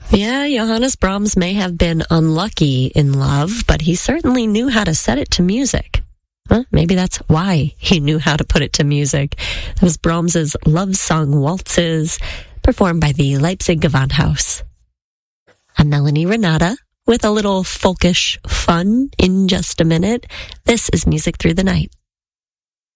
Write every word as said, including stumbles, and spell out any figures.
Yeah, Johannes Brahms may have been unlucky in love, but he certainly knew how to set it to music. Well, maybe that's why he knew how to put it to music. That was Brahms's love song waltzes, performed by the Leipzig Gewandhaus. I'm Melanie Renata with a little folkish fun in just a minute. This is Music Through the Night.